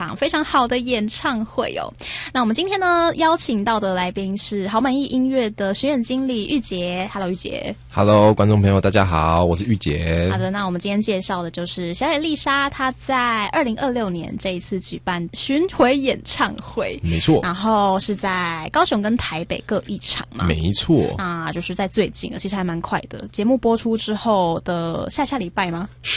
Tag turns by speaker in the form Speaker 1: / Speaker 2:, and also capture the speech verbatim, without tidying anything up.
Speaker 1: 场非常好的演唱会哦。那我们今天呢邀请到的来宾是好满意音乐的巡演经理玉洁。Hello， 玉洁。
Speaker 2: Hello， 观众朋友，大家好，我是玉洁。
Speaker 1: 好的，那我们今天介绍的就是小野丽莎，她在二零二六年这一次举办巡回演唱会，
Speaker 2: 没错，
Speaker 1: 然后是在高雄跟台北各一场嘛，
Speaker 2: 没错，
Speaker 1: 啊，就是在最近，其实还蛮快的。节目播出之后的下下礼拜吗？